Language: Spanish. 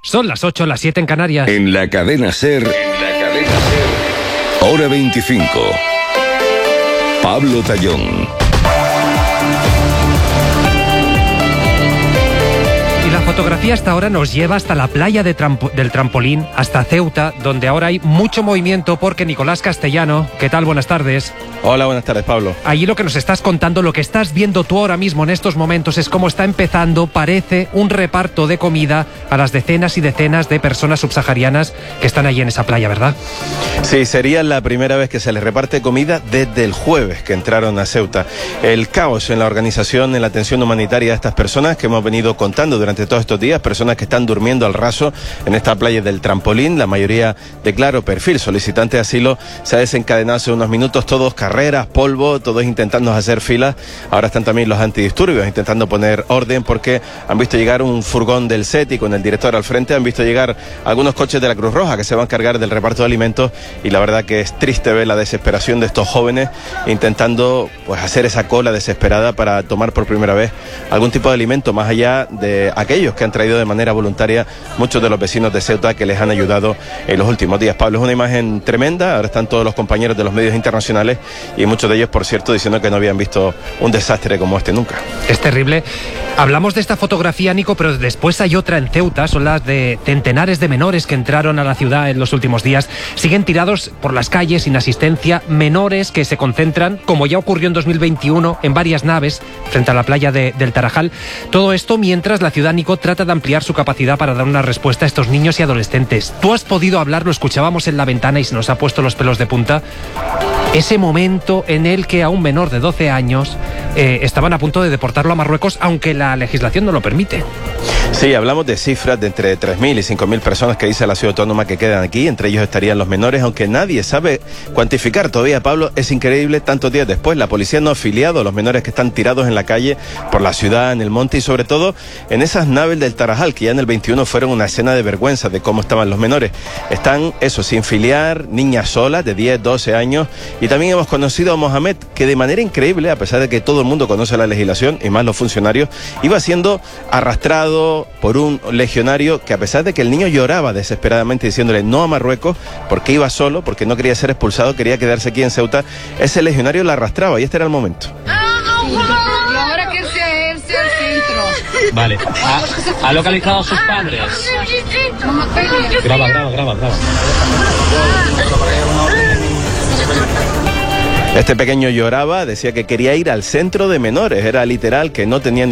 Son las 8, las 7 en Canarias. En la cadena SER, hora 25. Pablo Tallón. Y la fotografía hasta ahora nos lleva hasta la playa del Trampolín, hasta Ceuta, donde ahora hay mucho movimiento porque Nicolás Castellano, ¿qué tal? Buenas tardes. Hola, buenas tardes, Pablo. Allí lo que nos estás contando, lo que estás viendo tú ahora mismo en estos momentos es cómo está empezando, parece, un reparto de comida a las decenas y decenas de personas subsaharianas que están allí en esa playa, ¿verdad? Sí, sería la primera vez que se les reparte comida desde el jueves que entraron a Ceuta. El caos en la organización, en la atención humanitaria a estas personas que hemos venido contando durante todos estos días, personas que están durmiendo al raso en esta playa del Trampolín, la mayoría de claro perfil, solicitante de asilo, se ha desencadenado hace unos minutos, todos carreras, polvo, todos intentando hacer filas. Ahora están también los antidisturbios intentando poner orden porque han visto llegar un furgón del SETI con el director al frente, han visto llegar algunos coches de la Cruz Roja que se van a encargar del reparto de alimentos y la verdad que es triste ver la desesperación de estos jóvenes intentando pues hacer esa cola desesperada para tomar por primera vez algún tipo de alimento más allá de aquellos que han traído de manera voluntaria muchos de los vecinos de Ceuta que les han ayudado en los últimos días. Pablo, es una imagen tremenda, ahora están todos los compañeros de los medios internacionales y muchos de ellos, por cierto, diciendo que no habían visto un desastre como este nunca. Es terrible. Hablamos de esta fotografía, Nico, pero después hay otra en Ceuta, son las de centenares de menores que entraron a la ciudad en los últimos días. Siguen tirados por las calles sin asistencia, menores que se concentran, como ya ocurrió en 2021, en varias naves frente a la playa del Tarajal. Todo esto mientras la ciudad, Nico, trata de ampliar su capacidad para dar una respuesta a estos niños y adolescentes. Tú has podido hablar, lo escuchábamos en la ventana y se nos ha puesto los pelos de punta. Ese momento en el que a un menor de 12 años estaban a punto de deportarlo a Marruecos, aunque la legislación no lo permite. Sí, hablamos de cifras de entre 3.000 y 5.000 personas que dice la ciudad autónoma que quedan aquí, entre ellos estarían los menores, aunque nadie sabe cuantificar todavía, Pablo. Es increíble, tantos días después, la policía no ha afiliado a los menores que están tirados en la calle, por la ciudad, en el monte y sobre todo en esas naves del Tarajal, que ya en el 21 fueron una escena de vergüenza de cómo estaban los menores. Están, eso, sin filiar, niñas solas de 10, 12 años, y también hemos conocido a Mohamed, que de manera increíble, a pesar de que todo el mundo conoce la legislación, y más los funcionarios, iba siendo arrastrado por un legionario que, a pesar de que el niño lloraba desesperadamente diciéndole no a Marruecos, porque iba solo, porque no quería ser expulsado, quería quedarse aquí en Ceuta, ese legionario la arrastraba y este era el momento. Ahora que irse al centro. Vale. ¿Ha localizado a sus padres? Graba. Este pequeño lloraba, decía que quería ir al centro de menores, era literal, que no tenía ni